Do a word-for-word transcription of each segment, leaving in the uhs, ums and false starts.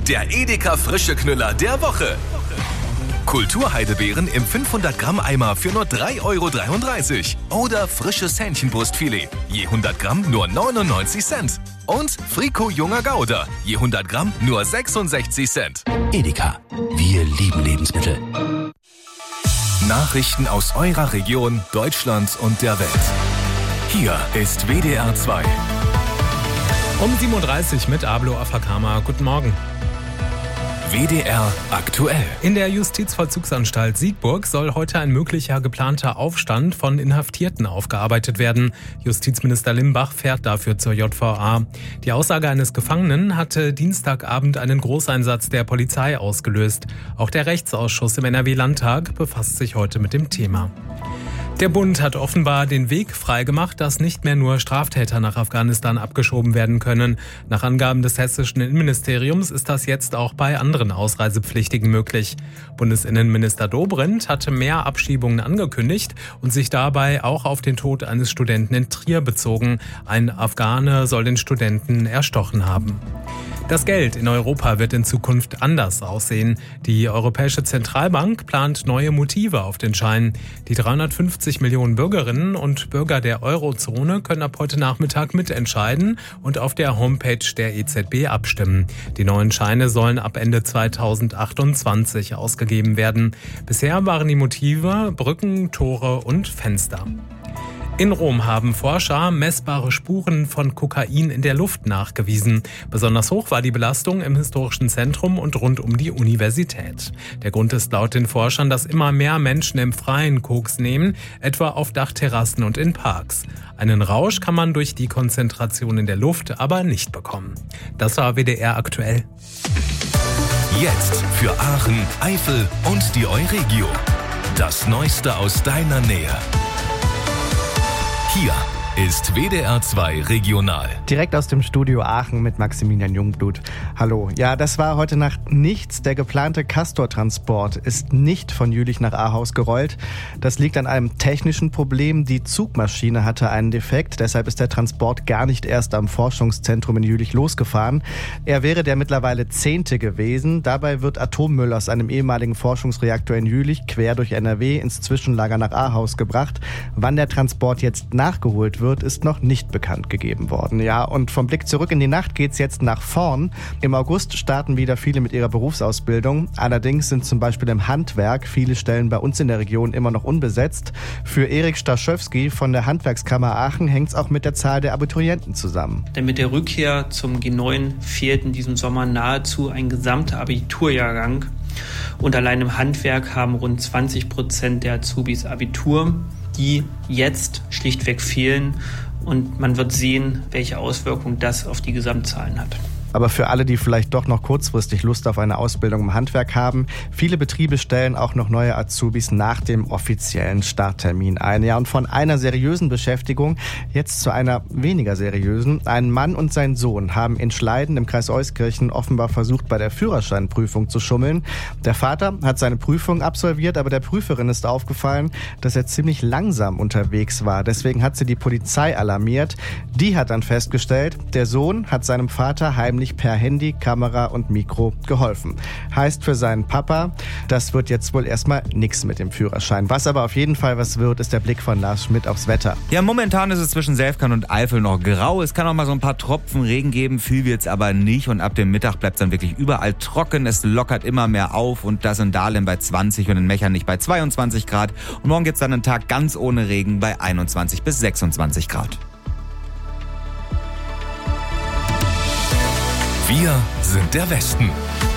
der Edeka frische Knüller der Woche. Kulturheidelbeeren im fünfhundert Gramm Eimer für nur drei Euro dreiunddreißig. Oder frisches Hähnchenbrustfilet, je hundert Gramm nur neunundneunzig Cent. Und Friko Junger Gouda, je hundert Gramm nur sechsundsechzig Cent. Edeka, wir lieben Lebensmittel. Nachrichten aus eurer Region, Deutschland und der Welt. Hier ist W D R zwei. Um sieben Uhr dreißig mit Ablo Afakama. Guten Morgen. W D R aktuell. In der Justizvollzugsanstalt Siegburg soll heute ein möglicher geplanter Aufstand von Inhaftierten aufgearbeitet werden. Justizminister Limbach fährt dafür zur J V A. Die Aussage eines Gefangenen hatte Dienstagabend einen Großeinsatz der Polizei ausgelöst. Auch der Rechtsausschuss im N R W-Landtag befasst sich heute mit dem Thema. Der Bund hat offenbar den Weg freigemacht, dass nicht mehr nur Straftäter nach Afghanistan abgeschoben werden können. Nach Angaben des hessischen Innenministeriums ist das jetzt auch bei anderen Ausreisepflichtigen möglich. Bundesinnenminister Dobrindt hatte mehr Abschiebungen angekündigt und sich dabei auch auf den Tod eines Studenten in Trier bezogen. Ein Afghane soll den Studenten erstochen haben. Das Geld in Europa wird in Zukunft anders aussehen. Die Europäische Zentralbank plant neue Motive auf den Schein. Die dreihundertfünfzig Millionen Bürgerinnen und Bürger der Eurozone können ab heute Nachmittag mitentscheiden und auf der Homepage der E Z B abstimmen. Die neuen Scheine sollen ab Ende zweitausendachtundzwanzig ausgegeben werden. Bisher waren die Motive Brücken, Tore und Fenster. In Rom haben Forscher messbare Spuren von Kokain in der Luft nachgewiesen. Besonders hoch war die Belastung im historischen Zentrum und rund um die Universität. Der Grund ist laut den Forschern, dass immer mehr Menschen im Freien Koks nehmen, etwa auf Dachterrassen und in Parks. Einen Rausch kann man durch die Konzentration in der Luft aber nicht bekommen. Das war W D R aktuell. Jetzt für Aachen, Eifel und die Euregio. Das Neueste aus deiner Nähe. Hier ist W D R zwei Regional. Direkt aus dem Studio Aachen mit Maximilian Jungblut. Hallo. Ja, das war heute Nacht nichts. Der geplante Castor-Transport ist nicht von Jülich nach Ahaus gerollt. Das liegt an einem technischen Problem. Die Zugmaschine hatte einen Defekt. Deshalb ist der Transport gar nicht erst am Forschungszentrum in Jülich losgefahren. Er wäre der mittlerweile zehnte gewesen. Dabei wird Atommüll aus einem ehemaligen Forschungsreaktor in Jülich quer durch N R W ins Zwischenlager nach Ahaus gebracht. Wann der Transport jetzt nachgeholt wird, wird, ist noch nicht bekannt gegeben worden. Ja, und vom Blick zurück in die Nacht geht's jetzt nach vorn. Im August starten wieder viele mit ihrer Berufsausbildung. Allerdings sind zum Beispiel im Handwerk viele Stellen bei uns in der Region immer noch unbesetzt. Für Erik Staschewski von der Handwerkskammer Aachen hängt es auch mit der Zahl der Abiturienten zusammen. Denn mit der Rückkehr zum G neun fehlt in diesem Sommer nahezu ein gesamter Abiturjahrgang. Und allein im Handwerk haben rund zwanzig Prozent der Azubis Abitur, die jetzt schlichtweg fehlen. Und man wird sehen, welche Auswirkungen das auf die Gesamtzahlen hat. Aber für alle, die vielleicht doch noch kurzfristig Lust auf eine Ausbildung im Handwerk haben, viele Betriebe stellen auch noch neue Azubis nach dem offiziellen Starttermin ein. Ja, und von einer seriösen Beschäftigung jetzt zu einer weniger seriösen. Ein Mann und sein Sohn haben in Schleiden im Kreis Euskirchen offenbar versucht, bei der Führerscheinprüfung zu schummeln. Der Vater hat seine Prüfung absolviert, aber der Prüferin ist aufgefallen, dass er ziemlich langsam unterwegs war. Deswegen hat sie die Polizei alarmiert. Die hat dann festgestellt, der Sohn hat seinem Vater heimlich per Handy, Kamera und Mikro geholfen. Heißt für seinen Papa, das wird jetzt wohl erstmal nichts mit dem Führerschein. Was aber auf jeden Fall was wird, ist der Blick von Lars Schmidt aufs Wetter. Ja, momentan ist es zwischen Selfkern und Eifel noch grau. Es kann auch mal so ein paar Tropfen Regen geben, viel wird's aber nicht. Und ab dem Mittag bleibt es dann wirklich überall trocken. Es lockert immer mehr auf und das in Dahlem bei zwanzig und in Mechernich bei zweiundzwanzig Grad. Und morgen gibt's dann einen Tag ganz ohne Regen bei einundzwanzig bis sechsundzwanzig Grad. Wir sind der Westen.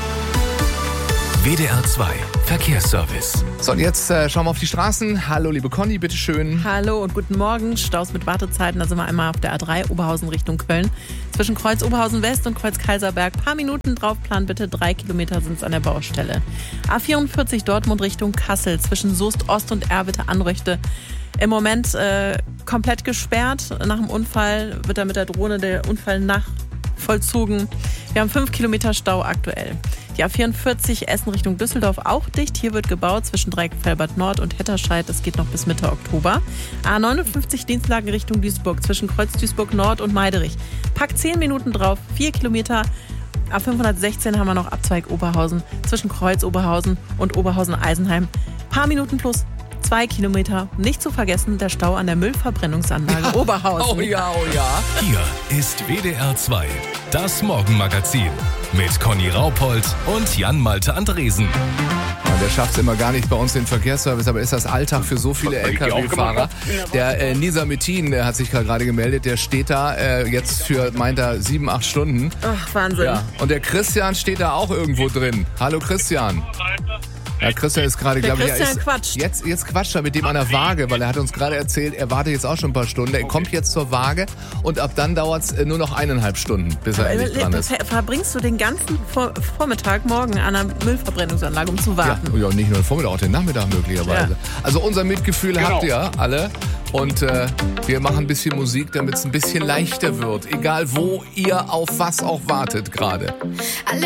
W D R zwei Verkehrsservice. So, und jetzt äh, schauen wir auf die Straßen. Hallo, liebe Conny, bitteschön. Hallo und guten Morgen. Staus mit Wartezeiten. Da sind wir einmal auf der A drei Oberhausen Richtung Köln. Zwischen Kreuz Oberhausen West und Kreuz Kaiserberg. Paar Minuten draufplanen bitte. Drei Kilometer sind es an der Baustelle. A vierundvierzig Dortmund Richtung Kassel. Zwischen Soest Ost und Erwitte Anröchte. Im Moment äh, komplett gesperrt. Nach dem Unfall wird da mit der Drohne der Unfall nachvollzogen. Wir haben fünf Kilometer Stau aktuell. Die A vierundvierzig Essen Richtung Düsseldorf auch dicht. Hier wird gebaut zwischen Dreieckfelbert Nord und Hetterscheid. Das geht noch bis Mitte Oktober. A neunundfünfzig Dienstlagen Richtung Duisburg zwischen Kreuz Duisburg Nord und Meiderich. Pack zehn Minuten drauf, vier Kilometer A fünfhundertsechzehn haben wir noch Abzweig Oberhausen zwischen Kreuz Oberhausen und Oberhausen-Eisenheim. Paar Minuten plus zwei Kilometer. Nicht zu vergessen der Stau an der Müllverbrennungsanlage ja. Oberhausen. Oh ja, oh ja. Hier ist W D R zwei, das Morgenmagazin mit Conny Raupold und Jan-Malte Andresen. Der schafft es immer gar nicht bei uns den Verkehrsservice, aber ist das Alltag für so viele L K W-Fahrer. Der äh, Nisa Metin, der hat sich gerade gemeldet, der steht da äh, jetzt für, meint er, sieben, acht Stunden. Ach, Wahnsinn. Ja. Und der Christian steht da auch irgendwo drin. Hallo Christian. Ja, Christian ist gerade, glaube ich, er ist, quatscht. Jetzt, jetzt quatscht er mit dem an der Waage, weil er hat uns gerade erzählt, er wartet jetzt auch schon ein paar Stunden. Er kommt jetzt zur Waage und ab dann dauert es nur noch eineinhalb Stunden, bis er endlich dran ist. Verbringst du den ganzen Vor- Vormittag morgen an einer Müllverbrennungsanlage, um zu warten? Ja, ja, nicht nur den Vormittag, auch den Nachmittag möglicherweise. Ja. Also unser Mitgefühl genau. habt ihr alle und äh, wir machen ein bisschen Musik, damit es ein bisschen leichter wird. Egal wo ihr auf was auch wartet gerade. Alle